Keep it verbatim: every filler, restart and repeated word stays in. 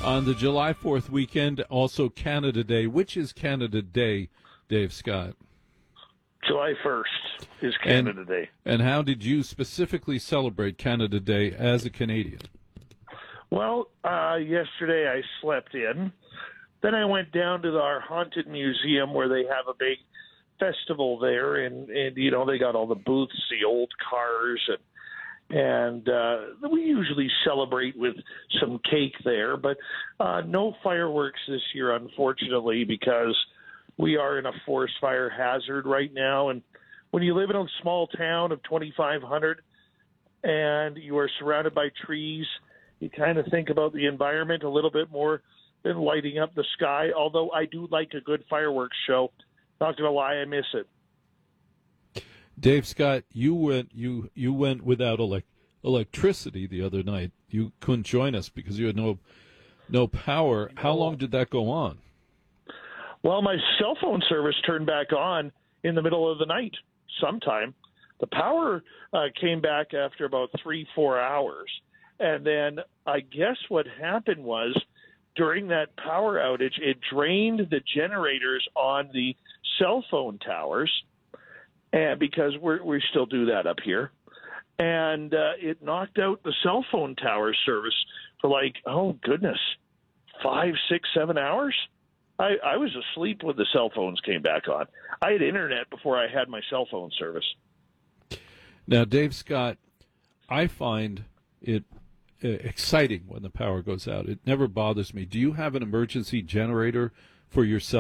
On the July fourth weekend, also Canada Day. Which is Canada Day, Dave Scott? July first is Canada and, Day. And how did you specifically celebrate Canada Day as a Canadian? Well, uh, yesterday I slept in. Then I went down to our haunted museum where they have a big festival there, and, and you know, they got all the booths, the old cars, and and uh, we usually celebrate with some cake there, but uh, no fireworks this year, unfortunately, because we are in a forest fire hazard right now. And when you live in a small town of twenty-five hundred and you are surrounded by trees, you kind of think about the environment a little bit more than lighting up the sky, although I do like a good fireworks show. Not going to lie, I miss it. Dave Scott, you went you you went without elec- electricity the other night. You couldn't join us because you had no no power. How long did that go on? Well, my cell phone service turned back on in the middle of the night sometime. The power uh, came back after about three, four hours. And then I guess what happened was during that power outage, it drained the generators on the cell phone towers, and because we're, we still do that up here. And uh, it knocked out the cell phone tower service for like, oh, goodness, five, six, seven hours. I, I was asleep when the cell phones came back on. I had internet before I had my cell phone service. Now, Dave Scott, I find it uh, exciting when the power goes out. It never bothers me. Do you have an emergency generator for your cell